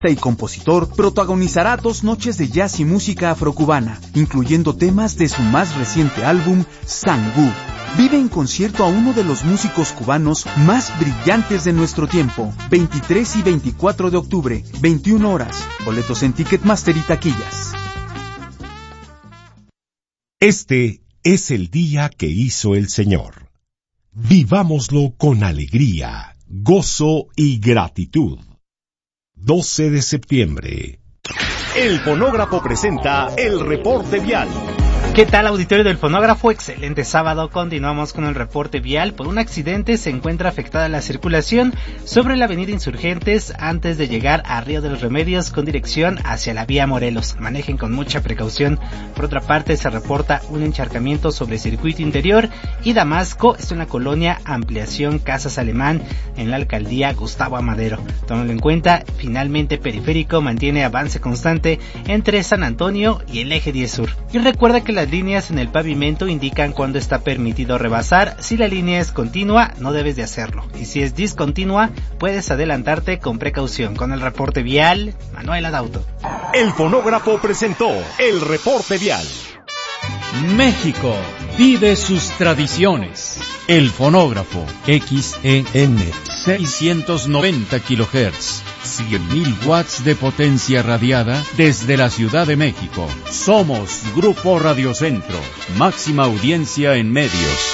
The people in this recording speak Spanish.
y compositor, protagonizará 2 noches de jazz y música afrocubana, incluyendo temas de su más reciente álbum, Sangú. Vive en concierto a uno de los músicos cubanos más brillantes de nuestro tiempo, 23 y 24 de octubre, 21 horas. Boletos en Ticketmaster y taquillas. Este es el día que hizo el Señor. Vivámoslo con alegría, gozo y gratitud. 12 de septiembre. El Fonógrafo presenta el reporte vial. ¿Qué tal, auditorio del Fonógrafo? Excelente sábado. Continuamos con el reporte vial. Por un accidente se encuentra afectada la circulación sobre la avenida Insurgentes antes de llegar a Río de los Remedios con dirección hacia la vía Morelos. Manejen con mucha precaución. Por otra parte, se reporta un encharcamiento sobre circuito interior y Damasco, esto en la colonia Ampliación Casas Alemán en la alcaldía Gustavo Amadero. Tómenlo en cuenta. Finalmente, Periférico mantiene avance constante entre San Antonio y el eje 10 Sur. Y recuerda que las líneas en el pavimento indican cuándo está permitido rebasar. Si la línea es continua, no debes de hacerlo. Y si es discontinua, puedes adelantarte con precaución. Con el reporte vial, Manuel Adauto. El Fonógrafo presentó el reporte vial. México vive sus tradiciones. El Fonógrafo, XEN, 690 kHz, 100.000 watts de potencia radiada desde la Ciudad de México. Somos Grupo Radio Centro, máxima audiencia en medios.